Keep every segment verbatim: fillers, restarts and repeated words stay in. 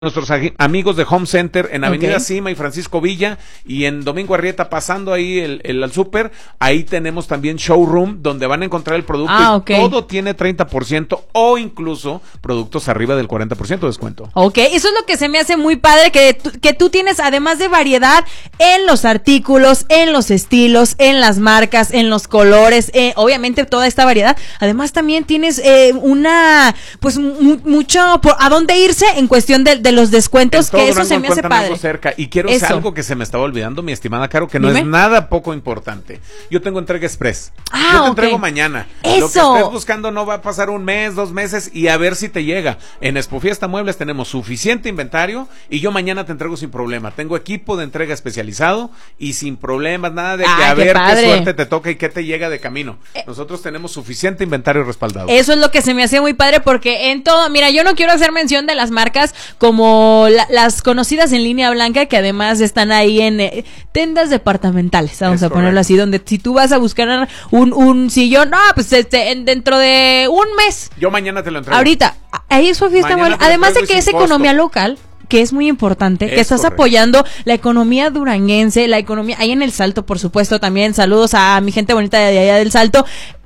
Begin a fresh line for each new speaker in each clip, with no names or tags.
nuestros amigos de Home Center en Avenida
Okay.
Cima y Francisco Villa, y en Domingo Arrieta pasando ahí el, el al súper, ahí tenemos también showroom donde van a encontrar el producto
Ah,
y
okay.
todo tiene treinta por ciento o incluso productos arriba del cuarenta por ciento de descuento.
Ok, eso es lo que se me hace muy padre, que, tú- que tú tienes además de variedad en los artículos, en los estilos, en las marcas, en los colores, eh, obviamente toda esta variedad. Además también tienes eh, una, pues mu- mucho por a dónde irse en cuestión de, de los descuentos,
En todo
que eso
Durango
se me hace
encuentran algo
padre.
cerca. Y quiero
Eso.
hacer algo que se me estaba olvidando, mi estimada Caro, que no
Dime.
es nada poco importante. Yo tengo entrega express.
Ah,
Yo te
ok.
entrego mañana. Lo que
Eso.
estés buscando no va a pasar un mes, dos meses y a ver si te llega. En Expo Fiesta Muebles tenemos suficiente inventario y yo mañana te entrego sin problema. Tengo equipo de entrega especializado y sin problemas, nada de que
Ay,
a
qué
ver
padre.
qué suerte te toca y qué te llega de camino. Nosotros tenemos suficiente inventario respaldado.
Eso es lo que se me hace muy padre, porque en todo, mira, yo no quiero hacer mención de las marcas como la- las conocidas en línea blanca, que además están ahí en eh, tiendas departamentales, vamos
Es
a ponerlo
correcto.
así, donde si tú vas a buscar un, un sillón, no, pues este, en- dentro de un mes,
Yo mañana te lo entrego.
ahorita, ahí es su fiesta,
Mañana
mueble.
te lo
Además de
entrego y
que es
sin
economía
costo.
local, que es muy importante, que
Es
estás
correcto.
apoyando la economía duranguense, la economía, ahí en el Salto, por supuesto, también, saludos a mi gente bonita de allá del Salto.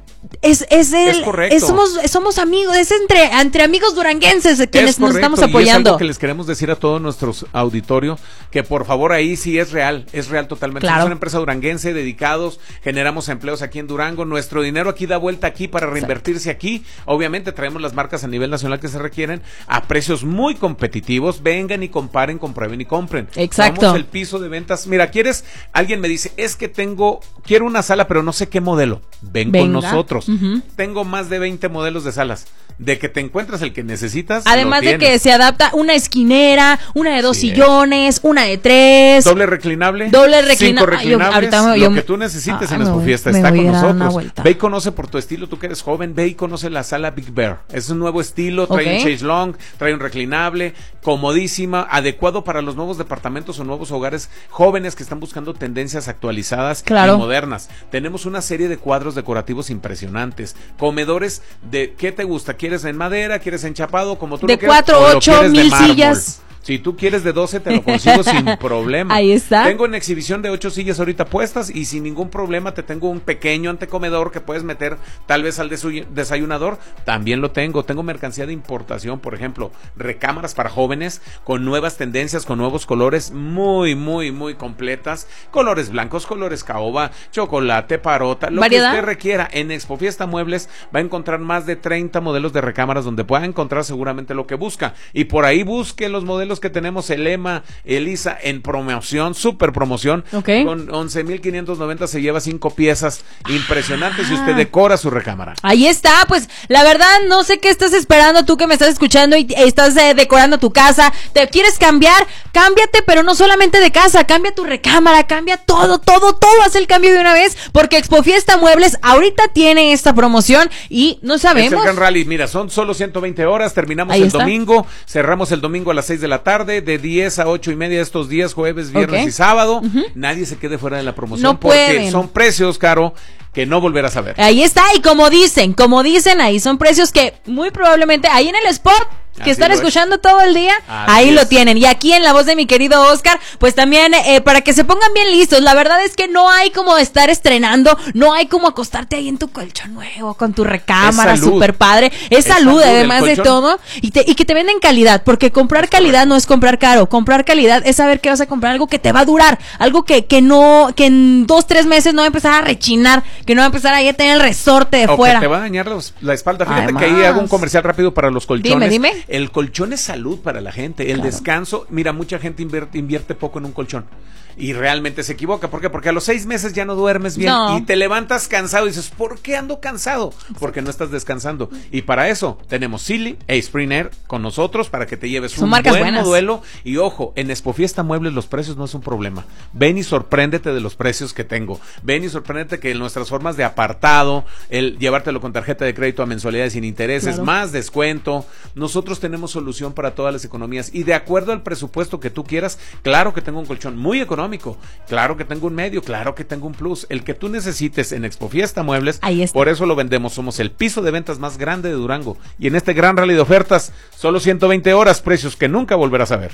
Es, es el,
Es correcto.
es- somos, somos amigos, es entre, entre amigos duranguenses de quienes
Es
nos
correcto,
estamos
y es
apoyando.
algo que les queremos decir a todos nuestros auditorio, que por favor ahí sí es real, es real totalmente.
Claro.
Somos una empresa duranguense, dedicados, generamos empleos aquí en Durango, nuestro dinero aquí da vuelta aquí para reinvertirse aquí. Obviamente traemos las marcas a nivel nacional que se requieren a precios muy competitivos. Vengan y comparen, comprueben y compren.
Exacto.
Somos el piso de ventas. Mira, ¿quieres? Alguien me dice, es que tengo, quiero una sala, pero no sé qué modelo. Ven
Venga.
con nosotros.
Ujú.
Tengo más de veinte modelos de salas. De que te encuentras el que necesitas.
Además
lo
de que
tienes.
se adapta una esquinera, una de dos
Sí,
sillones, una de tres.
Doble reclinable.
Doble reclina-
Cinco
Ay, yo-
reclinables.
ahorita me-
lo
yo
que
me-
tú necesites
Ay,
en
me
Expo
voy-
Fiesta
me
está
voy
con
a dar una
nosotros.
vuelta.
Ve y conoce por tu estilo, tú que eres joven, ve y conoce la sala Big Bear. Es un nuevo estilo, trae
Ok.
un chaise long, trae un reclinable, comodísima, adecuado para los nuevos departamentos o nuevos hogares jóvenes que están buscando tendencias actualizadas
Claro.
y modernas. Tenemos una serie de cuadros decorativos impresionantes, comedores de ¿qué te gusta? ¿Quieres en madera? ¿Quieres enchapado? Como tú
De
lo quieras,
cuatro,
o lo
ocho,
quieres de
mil
mármol.
sillas.
Si tú quieres de doce, te lo consigo sin problema.
Ahí está.
Tengo en exhibición de ocho sillas ahorita puestas y sin ningún problema te tengo un pequeño antecomedor que puedes meter tal vez al desu- desayunador. También lo tengo. Tengo mercancía de importación, por ejemplo, recámaras para jóvenes con nuevas tendencias, con nuevos colores muy, muy, muy completas. Colores blancos, colores caoba, chocolate, parota, lo
¿Variedad?
que usted requiera. En Expo Fiesta Muebles va a encontrar más de treinta modelos de recámaras donde pueda encontrar seguramente lo que busca. Y por ahí busque los modelos que tenemos, el Ema, Elisa, en promoción, super promoción.
Ok.
Con once mil quinientos noventa se lleva cinco piezas impresionantes y usted decora su recámara.
Ahí está, pues la verdad no sé qué estás esperando tú que me estás escuchando y eh, estás eh, decorando tu casa, te quieres cambiar, cámbiate, pero no solamente de casa, cambia tu recámara, cambia todo, todo, todo, haz el cambio de una vez, porque Expo Fiesta Muebles ahorita tiene esta promoción y no
Es
sabemos.
el Gran Rally, mira, son solo ciento veinte horas, terminamos
Ahí
el
está.
domingo, cerramos el domingo a las seis de la tarde, de diez a ocho y media estos días, jueves, viernes
Ok.
y sábado. Nadie se quede fuera de la promoción
No
porque
pueden.
son precios, Caro, que no volverás a ver.
Ahí está, y como dicen, como dicen ahí, son precios que muy probablemente ahí en el spot que
Así
están
lo es.
escuchando todo el día,
Así
ahí lo
es.
tienen. Y aquí en la voz de mi querido Oscar, pues también eh, para que se pongan bien listos. La verdad es que no hay como estar estrenando, no hay como acostarte ahí en tu colchón nuevo, con tu recámara,
Es salud.
super padre. Es,
Es
salud,
salud, el
además de
colchón.
todo. Y, te, y que te venden calidad, porque comprar
Es
calidad
correcto.
no es comprar caro. Comprar calidad es saber que vas a comprar algo que te va a durar, algo que, que no, que en dos, tres meses no va a empezar a rechinar, que no va a empezar ahí a tener el resorte de
O
fuera.
que te va a dañar los- la espalda. Fíjate
Además.
que ahí hago un comercial rápido para los colchones.
Dime, dime.
El colchón es salud para la gente. El
Claro.
descanso, mira, mucha gente invierte, invierte poco en un colchón. Y realmente se equivoca. ¿Por qué? Porque a los seis meses ya no duermes bien.
No.
Y te levantas cansado y dices, ¿por qué ando cansado? Porque no estás descansando. Y para eso tenemos Silly e Spring Air con nosotros para que te lleves
Son
un
marcas
buen
buenas.
modelo. Y ojo, en Expo Fiesta Muebles los precios no es un problema. Ven y sorpréndete de los precios que tengo. Ven y sorpréndete que nuestras formas de apartado, el llevártelo con tarjeta de crédito a mensualidades sin intereses,
Claro.
más descuento. Nosotros nosotros tenemos solución para todas las economías y de acuerdo al presupuesto que tú quieras, claro que tengo un colchón muy económico, claro que tengo un medio, claro que tengo un plus, el que tú necesites en Expo Fiesta Muebles,
Ahí está.
Por eso lo vendemos, somos el piso de ventas más grande de Durango y en este gran rally de ofertas, solo ciento veinte horas, precios que nunca volverás a ver.